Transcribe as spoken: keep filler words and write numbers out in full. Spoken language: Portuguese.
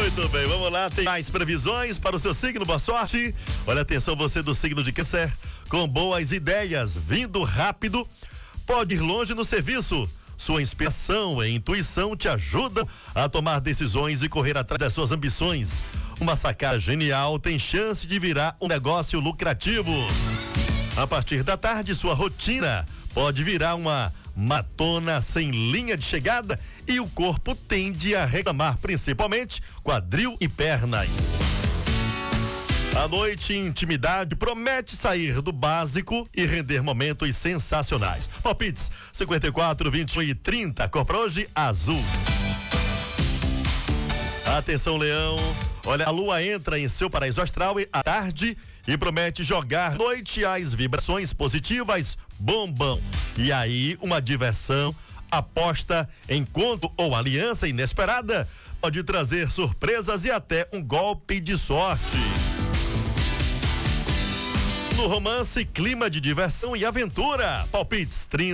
Muito bem, vamos lá, tem mais previsões para o seu signo, boa sorte. Olha, atenção, você do signo de Câncer, com boas ideias, vindo rápido, pode ir longe no serviço. Sua inspiração e intuição te ajudam a tomar decisões e correr atrás das suas ambições. Uma sacada genial tem chance de virar um negócio lucrativo. A partir da tarde, sua rotina pode virar uma matona sem linha de chegada e o corpo tende a reclamar, principalmente quadril e pernas. À noite, intimidade promete sair do básico e render momentos sensacionais. Palpites cinquenta e quatro, vinte e um e trinta, cor pra hoje, azul. Atenção, Leão, olha, a lua entra em seu paraíso astral à tarde e promete jogar à noite as vibrações positivas bombam. E aí, uma diversão, aposta, encontro ou aliança inesperada pode trazer surpresas e até um golpe de sorte. No romance, clima de diversão e aventura. Palpites trinta.